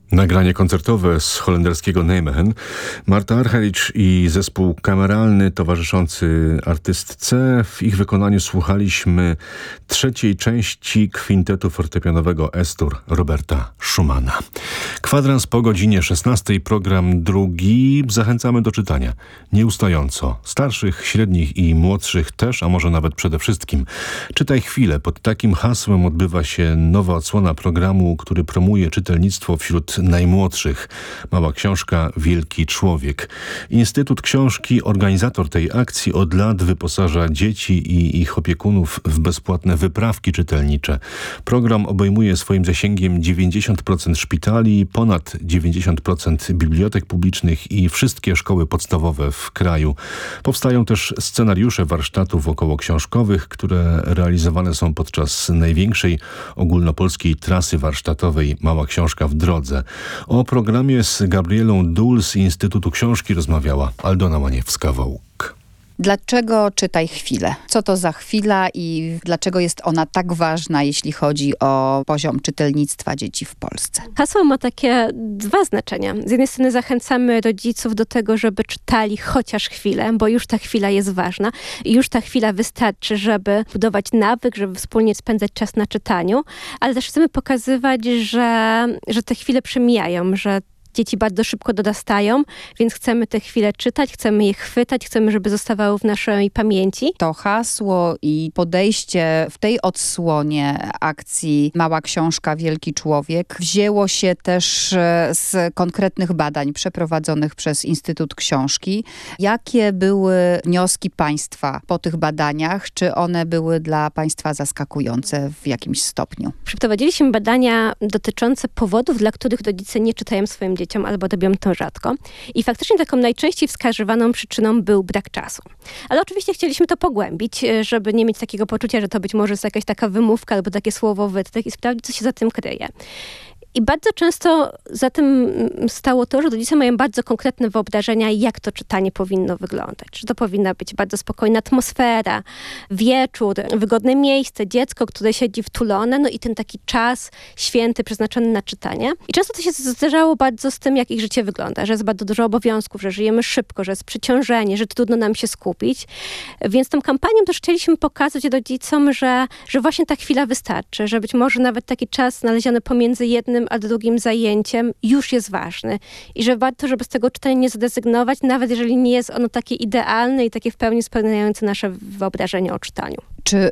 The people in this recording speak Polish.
Nagranie koncertowe z holenderskiego Nijmegen. Marta Argerich i zespół kameralny towarzyszący artystce. W ich wykonaniu słuchaliśmy trzeciej części kwintetu fortepianowego Estur Roberta Schumana. Kwadrans po godzinie 16, program drugi. Zachęcamy do czytania. Nieustająco. Starszych, średnich i młodszych też, a może nawet przede wszystkim. Czytaj chwilę. Pod takim hasłem odbywa się nowa odsłona programu, który promuje czytelnictwo wśród najmłodszych. Mała książka, wielki człowiek. Instytut Książki, organizator tej akcji, od lat wyposaża dzieci i ich opiekunów w bezpłatne wyprawki czytelnicze. Program obejmuje swoim zasięgiem 90% szpitali, ponad 90% bibliotek publicznych i wszystkie szkoły podstawowe w kraju. Powstają też scenariusze warsztatów okołoksiążkowych, które realizowane są podczas największej ogólnopolskiej trasy warsztatowej Mała Książka w drodze. O programie z Gabrielą Dul z Instytutu Książki rozmawiała Aldona Łaniewska-Wołk. Dlaczego czytaj chwilę? Co to za chwila i dlaczego jest ona tak ważna, jeśli chodzi o poziom czytelnictwa dzieci w Polsce? Hasło ma takie dwa znaczenia. Z jednej strony zachęcamy rodziców do tego, żeby czytali chociaż chwilę, bo już ta chwila jest ważna i już ta chwila wystarczy, żeby budować nawyk, żeby wspólnie spędzać czas na czytaniu, ale też chcemy pokazywać, że te chwile przemijają, że dzieci bardzo szybko dorastają, więc chcemy te chwile czytać, chcemy je chwytać, chcemy, żeby zostawały w naszej pamięci. To hasło i podejście w tej odsłonie akcji Mała Książka, Wielki Człowiek wzięło się też z konkretnych badań przeprowadzonych przez Instytut Książki. Jakie były wnioski państwa po tych badaniach? Czy one były dla państwa zaskakujące w jakimś stopniu? Przeprowadziliśmy badania dotyczące powodów, dla których rodzice nie czytają swoim dzieciom albo robią to rzadko. I faktycznie taką najczęściej wskazywaną przyczyną był brak czasu. Ale oczywiście chcieliśmy to pogłębić, żeby nie mieć takiego poczucia, że to być może jest jakaś taka wymówka albo takie słowo wytrych i sprawdzić, co się za tym kryje. I bardzo często za tym stało to, że rodzice mają bardzo konkretne wyobrażenia, jak to czytanie powinno wyglądać. Że to powinna być bardzo spokojna atmosfera, wieczór, wygodne miejsce, dziecko, które siedzi wtulone, no i ten taki czas święty przeznaczony na czytanie. I często to się zdarzało bardzo z tym, jak ich życie wygląda, że jest bardzo dużo obowiązków, że żyjemy szybko, że jest przeciążenie, że trudno nam się skupić. Więc tą kampanią też chcieliśmy pokazać rodzicom, że właśnie ta chwila wystarczy, że być może nawet taki czas znaleziony pomiędzy jednym a drugim zajęciem już jest ważny i że warto, żeby z tego czytania nie zrezygnować, nawet jeżeli nie jest ono takie idealne i takie w pełni spełniające nasze wyobrażenie o czytaniu. Czy